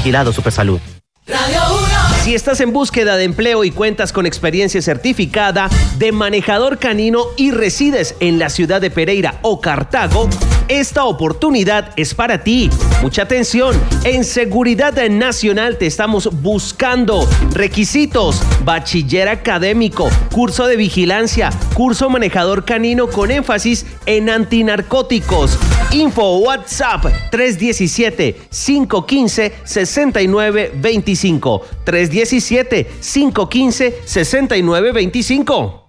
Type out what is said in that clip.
Vigilado Supersalud. Radio 1. Si estás en búsqueda de empleo y cuentas con experiencia certificada de manejador canino y resides en la ciudad de Pereira o Cartago, esta oportunidad es para ti. Mucha atención, en Seguridad Nacional te estamos buscando. Requisitos: bachiller académico, curso de vigilancia, curso manejador canino con énfasis en antinarcóticos. Info WhatsApp 317-515-6925. 317-515-6925.